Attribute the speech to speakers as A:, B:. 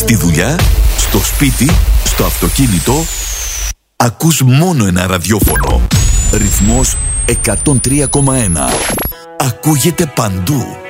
A: Στη δουλειά, στο σπίτι, στο αυτοκίνητο, ακούς μόνο ένα ραδιόφωνο. Ρυθμός 103,1. Ακούγεται παντού.